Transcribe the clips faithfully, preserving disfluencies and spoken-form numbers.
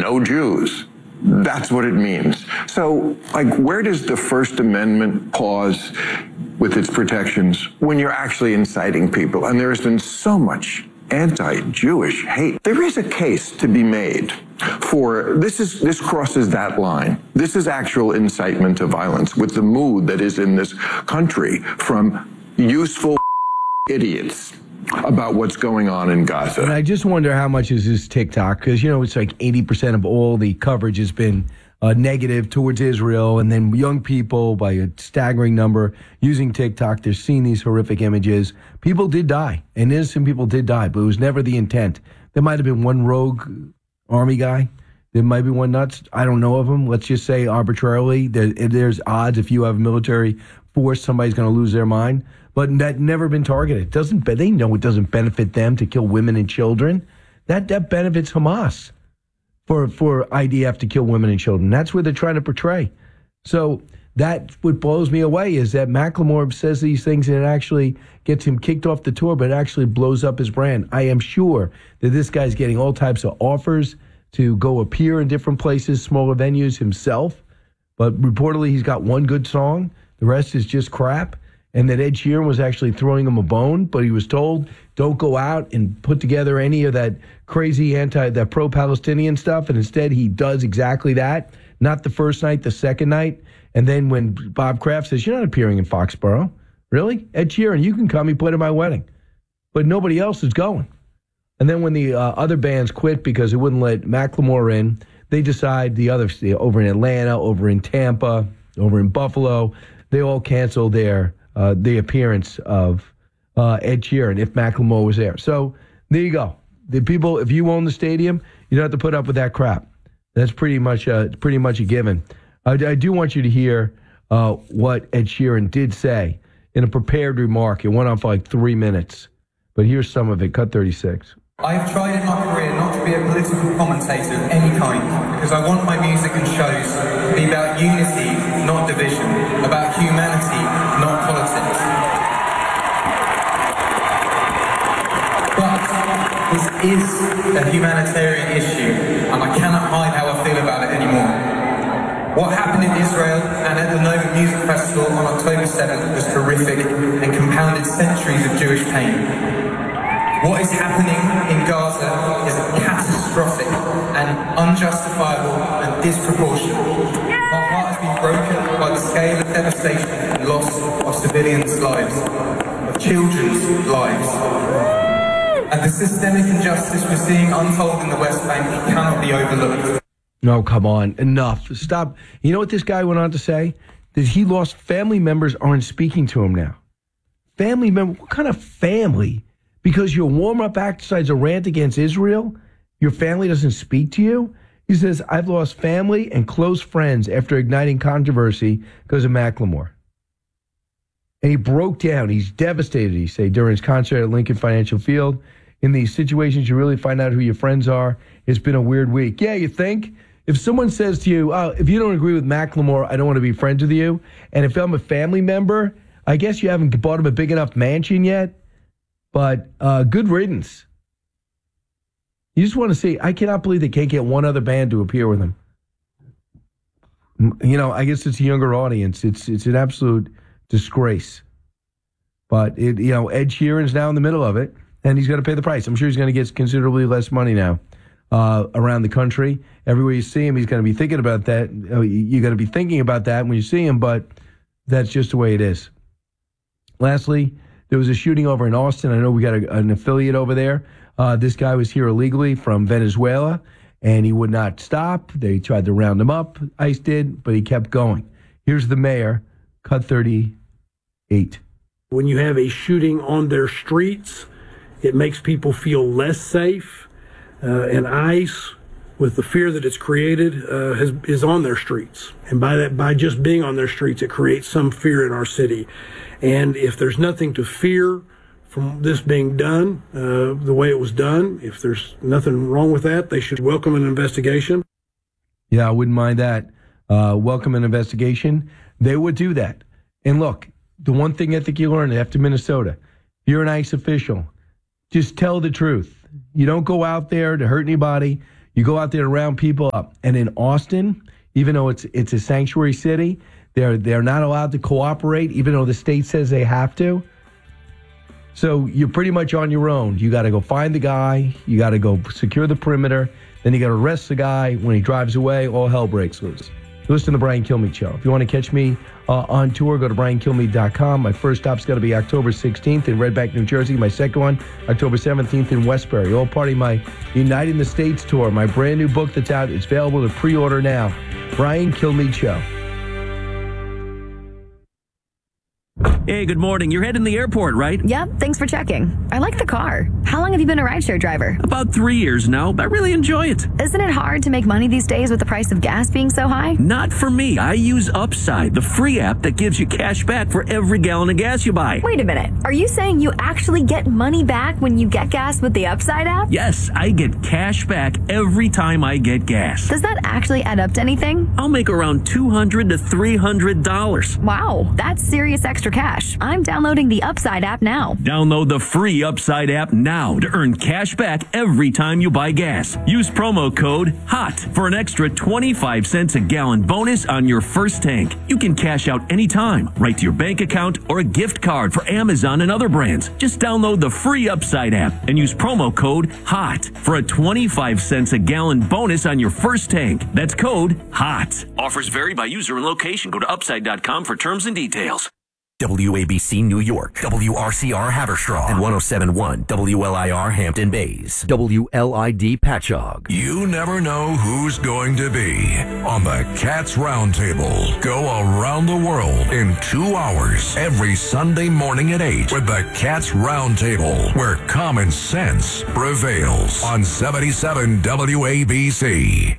no Jews. That's what it means. So, like, where does the First Amendment pause with its protections when you're actually inciting people? And there has been so much anti-Jewish hate. There is a case to be made for this is this crosses that line. This is actual incitement to violence with the mood that is in this country from useful idiots about what's going on in Gaza. And I just wonder how much is this TikTok, because, you know, it's like eighty percent of all the coverage has been uh, negative towards Israel, and then young people, by a staggering number, using TikTok, they're seeing these horrific images. People did die, and innocent people did die, but it was never the intent. There might have been one rogue army guy. There might be one nuts. I don't know of them. Let's just say arbitrarily, there, there's odds if you have military force, somebody's going to lose their mind. But that never been targeted. It doesn't they know it doesn't benefit them to kill women and children? That that benefits Hamas for for I D F to kill women and children. That's what they're trying to portray. So that what blows me away is that Macklemore says these things and it actually gets him kicked off the tour, but it actually blows up his brand. I am sure that this guy's getting all types of offers to go appear in different places, smaller venues himself. But reportedly, he's got one good song. The rest is just crap. And that Ed Sheeran was actually throwing him a bone, but he was told, don't go out and put together any of that crazy anti, that pro-Palestinian stuff. And instead, he does exactly that. Not the first night, the second night. And then when Bob Kraft says, you're not appearing in Foxborough. Really? Ed Sheeran, you can come. He played at my wedding. But nobody else is going. And then when the uh, other bands quit because it wouldn't let Macklemore in, they decide the others, over in Atlanta, over in Tampa, over in Buffalo, they all canceled their Uh, the appearance of uh, Ed Sheeran if Macklemore was there. So there you go. The people, if you own the stadium, you don't have to put up with that crap. That's pretty much a, pretty much a given. I, I do want you to hear uh, what Ed Sheeran did say in a prepared remark. It went on for like three minutes. But here's some of it, cut thirty-six. I've tried in my career not to be a political commentator of any kind, because I want my music and shows to be about unity, not division, about humanity, not politics. But this is a humanitarian issue, and I cannot hide how I feel about it anymore. What happened in Israel and at the Nova Music Festival on October seventh was horrific and compounded centuries of Jewish pain. What is happening in Gaza is catastrophic and unjustifiable and disproportionate. My heart has been broken by the scale of devastation and loss of civilians' lives, of children's lives. And the systemic injustice we're seeing unfold in the West Bank cannot be overlooked. No, come on. Enough. Stop. You know what this guy went on to say? That he lost family members aren't speaking to him now. Family member? What kind of family? Because your warm-up act decides a rant against Israel, your family doesn't speak to you? He says, I've lost family and close friends after igniting controversy because of Macklemore. And he broke down. He's devastated, he said, during his concert at Lincoln Financial Field. In these situations, you really find out who your friends are. It's been a weird week. Yeah, you think? If someone says to you, oh, if you don't agree with Macklemore, I don't want to be friends with you. And if I'm a family member, I guess you haven't bought him a big enough mansion yet. But uh, good riddance. You just want to see, I cannot believe they can't get one other band to appear with him. You know, I guess it's a younger audience. It's it's an absolute disgrace. But, it, you know, Ed Sheeran's now in the middle of it, and he's going to pay the price. I'm sure he's going to get considerably less money now uh, around the country. Everywhere you see him, he's going to be thinking about that. You're going to be thinking about that when you see him, but that's just the way it is. Lastly, there was a shooting over in Austin. I know we got a, an affiliate over there. Uh, this guy was here illegally from Venezuela, and he would not stop. They tried to round him up. ICE did, but he kept going. Here's the mayor, cut thirty-eight. When you have a shooting on their streets, it makes people feel less safe. Uh, and ICE, with the fear that it's created, uh, has, is on their streets. And by that, by just being on their streets, it creates some fear in our city. And if there's nothing to fear from this being done, uh, the way it was done, if there's nothing wrong with that, they should welcome an investigation. Yeah, I wouldn't mind that. Uh, welcome an investigation. They would do that. And look, the one thing I think you learn after Minnesota, if you're an ICE official, just tell the truth. You don't go out there to hurt anybody. You You go out there and round people up. And in Austin, even though it's it's a sanctuary city, they're they're not allowed to cooperate, even though the state says they have to. So you're pretty much on your own. You got to go find the guy. You got to go secure the perimeter. Then you got to arrest the guy. When he drives away, all hell breaks loose. Listen to the Brian Kilmeade Show. If you want to catch me uh, on tour, go to brian kilmeade dot com. My first stop's going to be October sixteenth in Red Bank, New Jersey. My second one, October seventeenth in Westbury. All part of my Uniting the States tour. My brand new book that's out. It's available to pre-order now. Brian Kilmeade Show. Hey, good morning. You're heading to the airport, right? Yep, thanks for checking. I like the car. How long have you been a rideshare driver? About three years now. I really enjoy it. Isn't it hard to make money these days with the price of gas being so high? Not for me. I use Upside, the free app that gives you cash back for every gallon of gas you buy. Wait a minute. Are you saying you actually get money back when you get gas with the Upside app? Yes, I get cash back every time I get gas. Does that actually add up to anything? I'll make around two hundred to three hundred dollars. Wow, that's serious extra cash. I'm downloading the Upside app now. Download the free Upside app now to earn cash back every time you buy gas. Use promo code HOT for an extra twenty-five cents a gallon bonus on your first tank. You can cash out anytime, right to your bank account or a gift card for Amazon and other brands. Just download the free Upside app and use promo code HOT for a twenty-five cents a gallon bonus on your first tank. That's code HOT. Offers vary by user and location. Go to upside dot com for terms and details. W A B C New York, W R C R Haverstraw, and one oh seven point one W L I R Hampton Bays, W L I D Patchogue. You never know who's going to be on the Cats Roundtable. Go around the world in two hours every Sunday morning at eight with the Cats Roundtable, where common sense prevails on seventy-seven W A B C.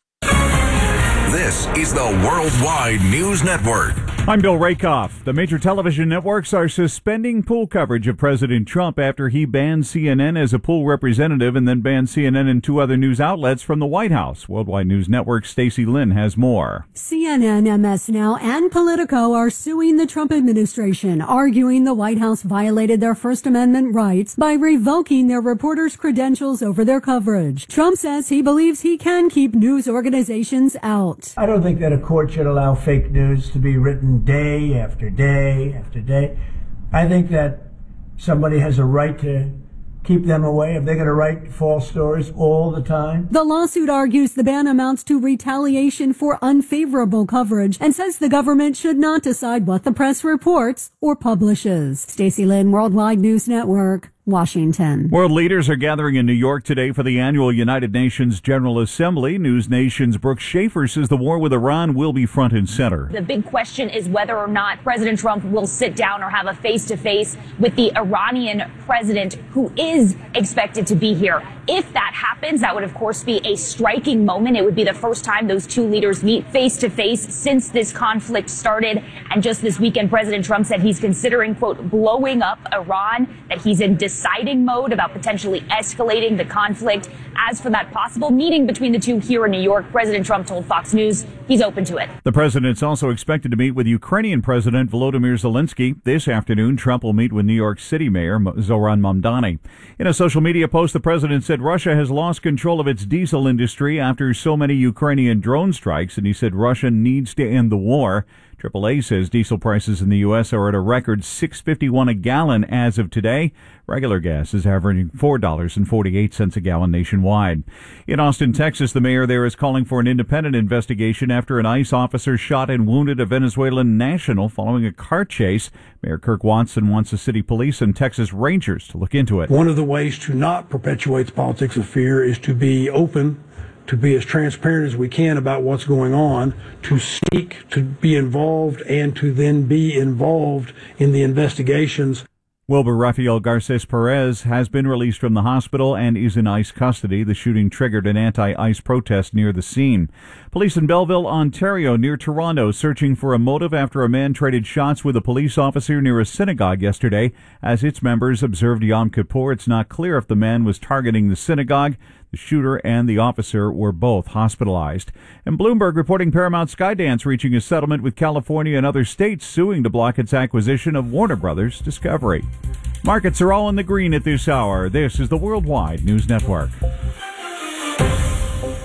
This is the Worldwide News Network. I'm Bill Rakoff. The major television networks are suspending pool coverage of President Trump after he banned C N N as a pool representative and then banned C N N and two other news outlets from the White House. Worldwide News Network Stacey Lynn has more. C N N, M S Now, and Politico are suing the Trump administration, arguing the White House violated their First Amendment rights by revoking their reporters' credentials over their coverage. Trump says he believes he can keep news organizations out. I don't think that a court should allow fake news to be written day after day after day. I think that somebody has a right to keep them away if they're going to write false stories all the time. The lawsuit argues the ban amounts to retaliation for unfavorable coverage and says the government should not decide what the press reports or publishes. Stacey Lynn, Worldwide News Network, Washington. World leaders are gathering in New York today for the annual United Nations General Assembly. News Nation's Brooke Schaefer says the war with Iran will be front and center. The big question is whether or not President Trump will sit down or have a face-to-face with the Iranian president, who is expected to be here. If that happens, that would, of course, be a striking moment. It would be the first time those two leaders meet face-to-face since this conflict started. And just this weekend, President Trump said he's considering, quote, blowing up Iran, that he's in deciding mode about potentially escalating the conflict. As for that possible meeting between the two here in New York, President Trump told Fox News he's open to it. The president's also expected to meet with Ukrainian President Volodymyr Zelensky. This afternoon, Trump will meet with New York City Mayor Zoran Mamdani. In a social media post, the president said Russia has lost control of its diesel industry after so many Ukrainian drone strikes, and he said Russia needs to end the war. triple A says diesel prices in the U S are at a record six dollars and fifty-one cents a gallon as of today. Regular gas is averaging four dollars and forty-eight cents a gallon nationwide. In Austin, Texas, the mayor there is calling for an independent investigation after an ICE officer shot and wounded a Venezuelan national following a car chase. Mayor Kirk Watson wants the city police and Texas Rangers to look into it. One of the ways to not perpetuate the politics of fear is to be open, to be as transparent as we can about what's going on, to seek to be involved and to then be involved in the investigations. Wilbur Rafael Garces Perez has been released from the hospital and is in ICE custody. The shooting triggered an anti-ICE protest near the scene. Police in Belleville, Ontario, near Toronto, searching for a motive after a man traded shots with a police officer near a synagogue yesterday. As its members observed Yom Kippur, it's not clear if the man was targeting the synagogue. The shooter and the officer were both hospitalized. And Bloomberg reporting Paramount Skydance reaching a settlement with California and other states suing to block its acquisition of Warner Brothers Discovery. Markets are all in the green at this hour. This is the Worldwide News Network.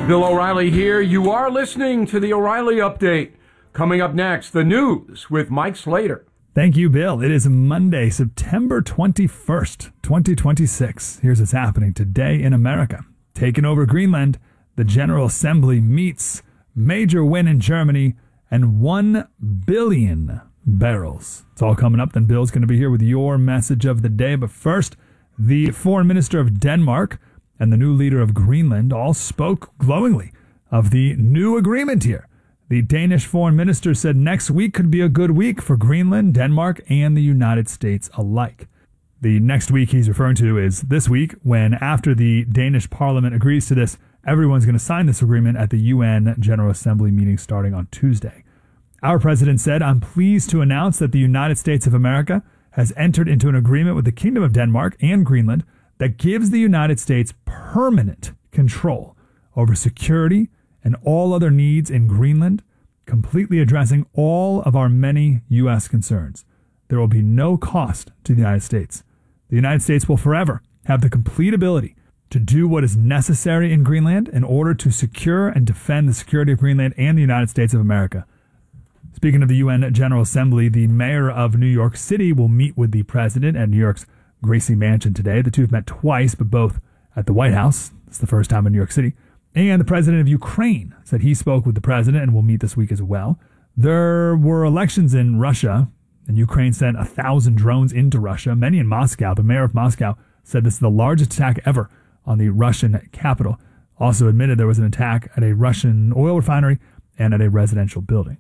Bill O'Reilly here. You are listening to the O'Reilly Update. Coming up next, the news with Mike Slater. Thank you, Bill. It is Monday, September twenty-first, twenty twenty-six. Here's what's happening today in America. Taking over Greenland, the General Assembly meets, major win in Germany, and one billion barrels. It's all coming up. Then Bill's going to be here with your message of the day. But first, the foreign minister of Denmark and the new leader of Greenland all spoke glowingly of the new agreement here. The Danish foreign minister said next week could be a good week for Greenland, Denmark, and the United States alike. The next week he's referring to is this week, when after the Danish parliament agrees to this, everyone's going to sign this agreement at the U N General Assembly meeting starting on Tuesday. Our president said, "I'm pleased to announce that the United States of America has entered into an agreement with the Kingdom of Denmark and Greenland that gives the United States permanent control over security and all other needs in Greenland, completely addressing all of our many U S concerns. There will be no cost to the United States. The United States will forever have the complete ability to do what is necessary in Greenland in order to secure and defend the security of Greenland and the United States of America." Speaking of the U N General Assembly, the mayor of New York City will meet with the president at New York's Gracie Mansion today. The two have met twice, but both at the White House. It's the first time in New York City. And the president of Ukraine said he spoke with the president and will meet this week as well. There were elections in Russia, and Ukraine sent a thousand drones into Russia, many in Moscow. The mayor of Moscow said this is the largest attack ever on the Russian capital. Also admitted there was an attack at a Russian oil refinery and at a residential building.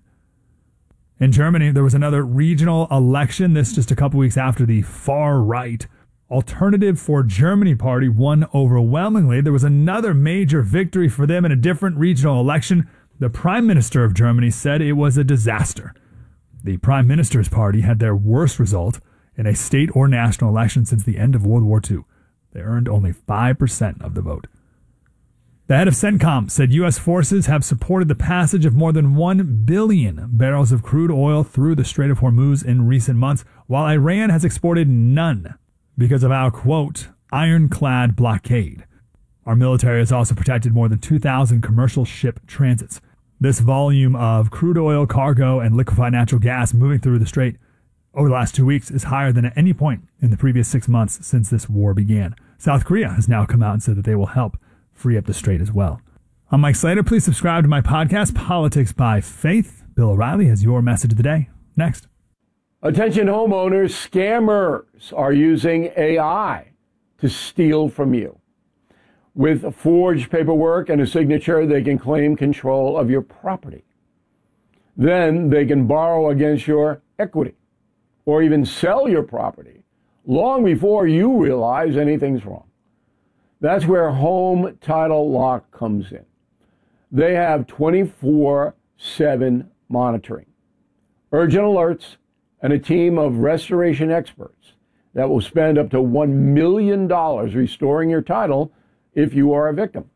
In Germany, there was another regional election, this just a couple weeks after the far-right Alternative for Germany party won overwhelmingly. There was another major victory for them in a different regional election. The Prime Minister of Germany said it was a disaster. The Prime Minister's party had their worst result in a state or national election since the end of World War Two. They earned only five percent of the vote. The head of CENTCOM said U S forces have supported the passage of more than one billion barrels of crude oil through the Strait of Hormuz in recent months, while Iran has exported none because of our, quote, ironclad blockade. Our military has also protected more than two thousand commercial ship transits. This volume of crude oil, cargo, and liquefied natural gas moving through the strait over the last two weeks is higher than at any point in the previous six months since this war began. South Korea has now come out and said that they will help free up the strait as well. I'm Mike Slater. Please subscribe to my podcast, Politics by Faith. Bill O'Reilly has your message of the day. Next. Attention homeowners, scammers are using A I to steal from you. With forged paperwork and a signature, they can claim control of your property. Then they can borrow against your equity or even sell your property long before you realize anything's wrong. That's where Home Title Lock comes in. They have twenty-four seven monitoring, urgent alerts, and a team of restoration experts that will spend up to one million dollars restoring your title if you are a victim.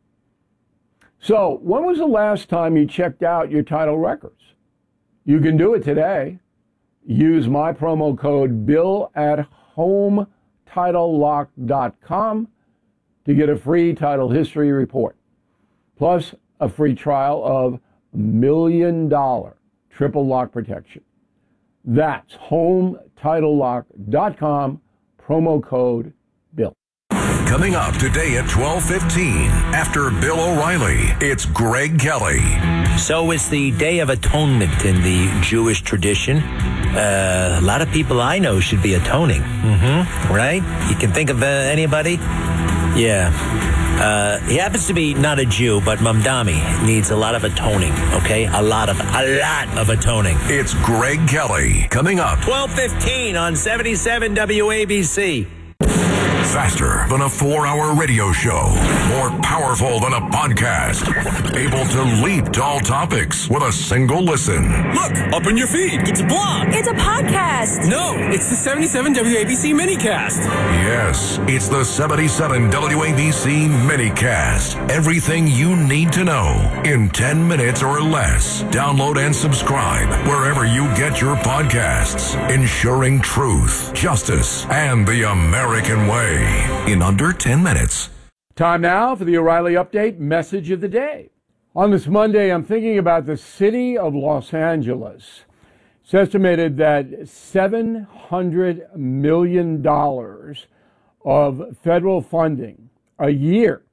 So, when was the last time you checked out your title records? You can do it today. Use my promo code BILL at home title lock dot com to get a free title history report, plus a free trial of million dollar triple lock protection. That's home title lock dot com, promo code BILL. Coming up today at twelve fifteen, after Bill O'Reilly, it's Greg Kelly. So it's the Day of Atonement in the Jewish tradition. Uh, a lot of people I know should be atoning, mm-hmm. Right? You can think of uh, anybody? Yeah. Uh, he happens to be not a Jew, but Mamdani needs a lot of atoning, okay? A lot of, a lot of atoning. It's Greg Kelly. Coming up. twelve fifteen on seventy-seven W A B C. Faster than a four-hour radio show. More powerful than a podcast. Able to leap to all topics with a single listen. Look, up in your feed. It's a blog. It's a podcast. No, it's the seventy-seven W A B C minicast. Yes, it's the seventy-seven W A B C minicast. Everything you need to know in ten minutes or less. Download and subscribe wherever you get your podcasts. Ensuring truth, justice, and the American way in under ten minutes. Time now for the O'Reilly Update message of the day. On this Monday, I'm thinking about the city of Los Angeles. It's estimated that seven hundred million dollars of federal funding a year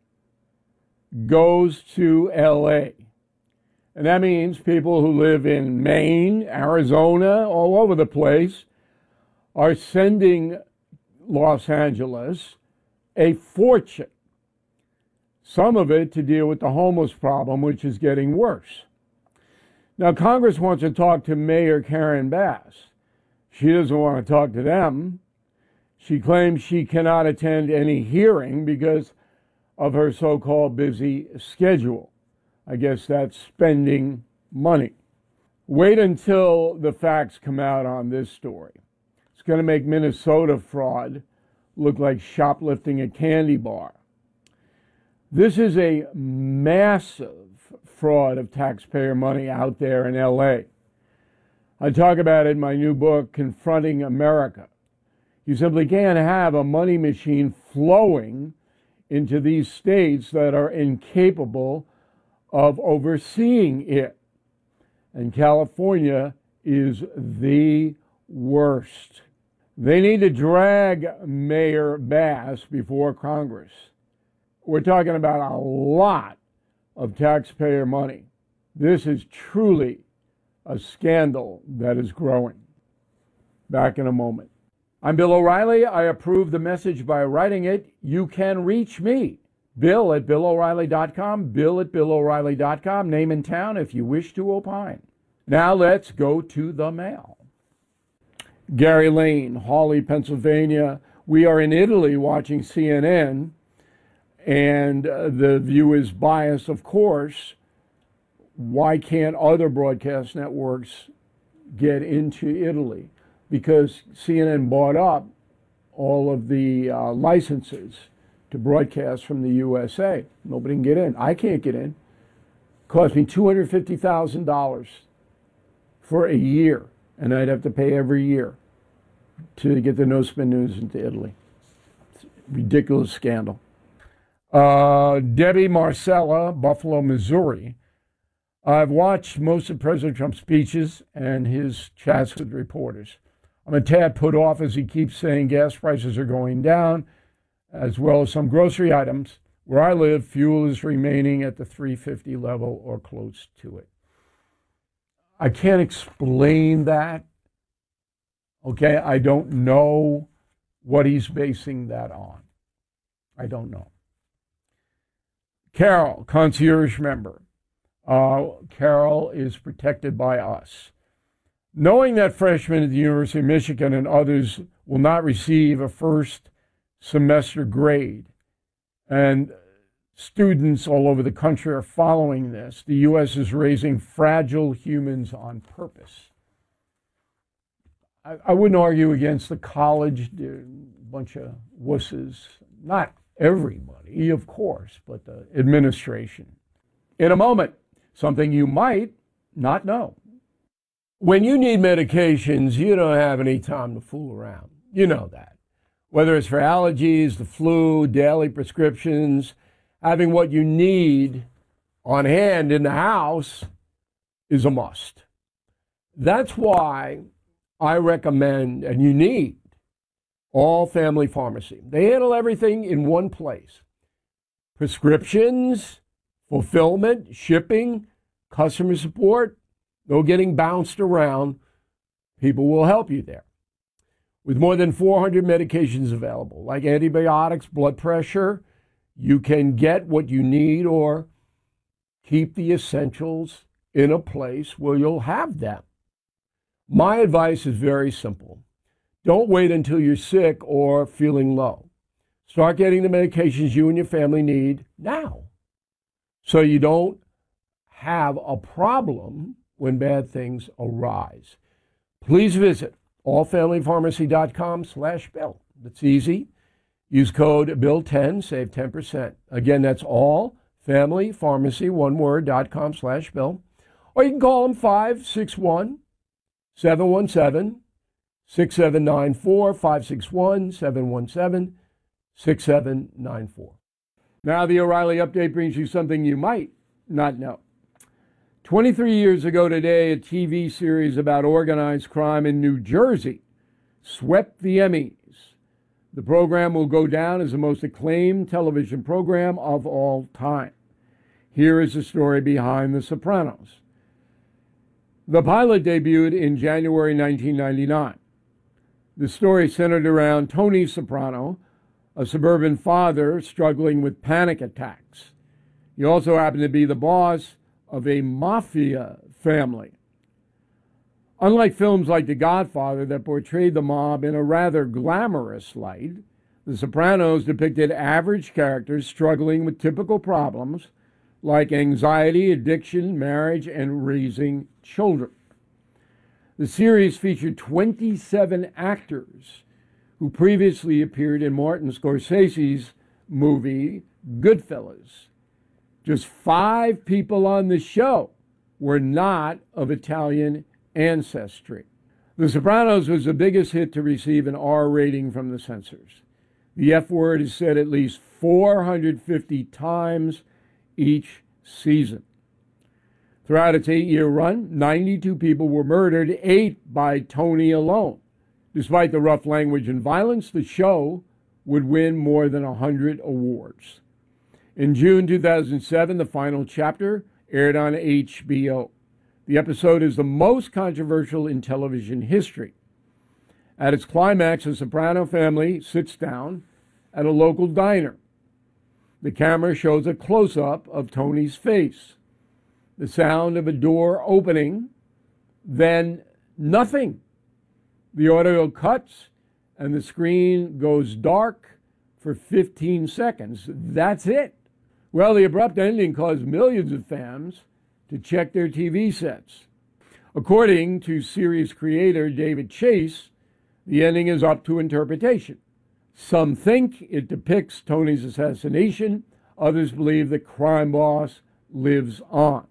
goes to L A. And that means people who live in Maine, Arizona, all over the place are sending Los Angeles a fortune. Some of it to deal with the homeless problem, which is getting worse. Now, Congress wants to talk to Mayor Karen Bass. She doesn't want to talk to them. She claims she cannot attend any hearing because of her so-called busy schedule. I guess that's spending money. Wait until the facts come out on this story. It's going to make Minnesota fraud look like shoplifting a candy bar. This is a massive fraud of taxpayer money out there in L A. I talk about it in my new book, Confronting America. You simply can't have a money machine flowing into these states that are incapable of overseeing it. And California is the worst. They need to drag Mayor Bass before Congress. We're talking about a lot of taxpayer money. This is truly a scandal that is growing. Back in a moment. I'm Bill O'Reilly. I approve the message by writing it. You can reach me, Bill at Bill O'Reilly dot com, Bill at Bill O'Reilly dot com, name and town if you wish to opine. Now let's go to the mail. Gary Lane, Hawley, Pennsylvania. We are in Italy watching C N N, and uh, the view is biased, of course. Why can't other broadcast networks get into Italy? Because C N N bought up all of the uh, licenses to broadcast from the U S A. Nobody can get in. I can't get in. It cost me two hundred fifty thousand dollars for a year, and I'd have to pay every year to get the No Spin News into Italy. It's a ridiculous scandal. Uh, Debbie Marcella, Buffalo, Missouri. I've watched most of President Trump's speeches and his chats with reporters. I'm a tad put off as he keeps saying gas prices are going down, as well as some grocery items. Where I live, fuel is remaining at the three fifty level or close to it. I can't explain that. Okay, I don't know what he's basing that on. I don't know. Carol, concierge member. Uh, Carol is protected by us. Knowing that freshmen at the University of Michigan and others will not receive a first semester grade, and students all over the country are following this, the U S is raising fragile humans on purpose. I, I wouldn't argue against the college, a bunch of wusses. Not everybody, of course, but the administration. In a moment, something you might not know. When you need medications, you don't have any time to fool around. You know that. Whether it's for allergies, the flu, daily prescriptions, having what you need on hand in the house is a must. That's why I recommend, and you need, All Family Pharmacy. They handle everything in one place. Prescriptions, fulfillment, shipping, customer support, no getting bounced around. People will help you there. With more than four hundred medications available, like antibiotics, blood pressure, you can get what you need or keep the essentials in a place where you'll have them. My advice is very simple. Don't wait until you're sick or feeling low. Start getting the medications you and your family need now, so you don't have a problem when bad things arise. Please visit all family pharmacy dot com slash bill. It's easy. Use code bill ten, save ten percent. Again, that's all family pharmacy, one word, dot com slash bill. Or you can call them five six one, seven one seven, six seven nine four, five six one, seven one seven, six seven nine four. Now the O'Reilly Update brings you something you might not know. twenty-three years ago today, a T V series about organized crime in New Jersey swept the Emmys. The program will go down as the most acclaimed television program of all time. Here is the story behind The Sopranos. The pilot debuted in January nineteen ninety-nine. The story centered around Tony Soprano, a suburban father struggling with panic attacks. He also happened to be the boss of a mafia family. Unlike films like The Godfather that portrayed the mob in a rather glamorous light, The Sopranos depicted average characters struggling with typical problems like anxiety, addiction, marriage, and raising children. The series featured twenty-seven actors who previously appeared in Martin Scorsese's movie Goodfellas. Just five people on the show were not of Italian ancestry. The Sopranos was the biggest hit to receive an R rating from the censors. The F word is said at least four hundred fifty times each season. Throughout its eight-year run, ninety-two people were murdered, eight by Tony alone. Despite the rough language and violence, the show would win more than one hundred awards. In June two thousand seven, the final chapter aired on H B O. The episode is the most controversial in television history. At its climax, the Soprano family sits down at a local diner. The camera shows a close-up of Tony's face, the sound of a door opening, then nothing. The audio cuts, and the screen goes dark for fifteen seconds. That's it. Well, the abrupt ending caused millions of fans to check their T V sets. According to series creator David Chase, the ending is up to interpretation. Some think it depicts Tony's assassination. Others believe the crime boss lives on.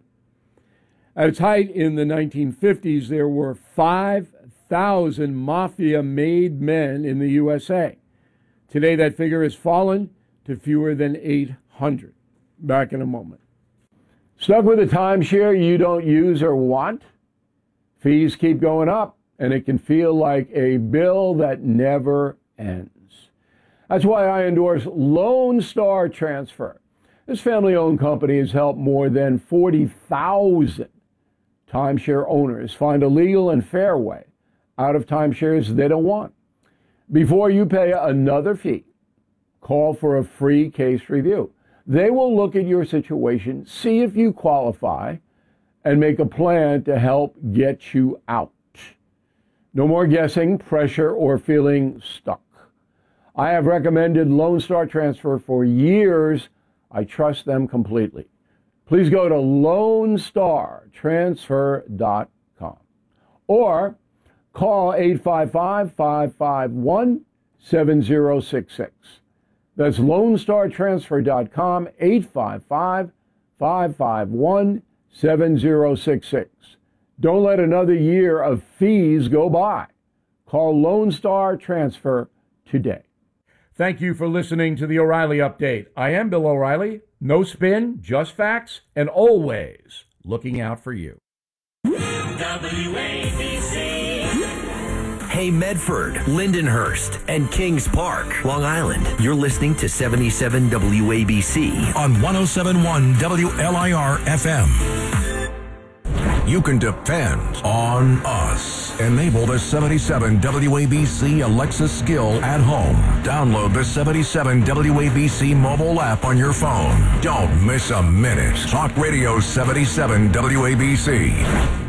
At its height in the nineteen fifties, there were five thousand mafia-made men in the U S A. Today, that figure has fallen to fewer than eight hundred. Back in a moment. Stuck with a timeshare you don't use or want? Fees keep going up, and it can feel like a bill that never ends. That's why I endorse Lone Star Transfer. This family-owned company has helped more than forty thousand timeshare owners find a legal and fair way out of timeshares they don't want. Before you pay another fee, call for a free case review. They will look at your situation, see if you qualify, and make a plan to help get you out. No more guessing, pressure, or feeling stuck. I have recommended Lone Star Transfer for years. I trust them completely. Please go to lone star transfer dot com or call eight five five, five five one, seven zero six six. That's lone star transfer dot com, eight five five, five five one, seven zero six six. Don't let another year of fees go by. Call Lone Star Transfer today. Thank you for listening to the O'Reilly Update. I am Bill O'Reilly. No spin, just facts, and always looking out for you. W A B C. Hey Medford, Lindenhurst, and Kings Park, Long Island. You're listening to seventy-seven W A B C on one oh seven point one W L I R F M. You can depend on us. Enable the seventy-seven W A B C Alexa skill at home. Download the seventy-seven W A B C mobile app on your phone. Don't miss a minute. Talk Radio seventy-seven W A B C.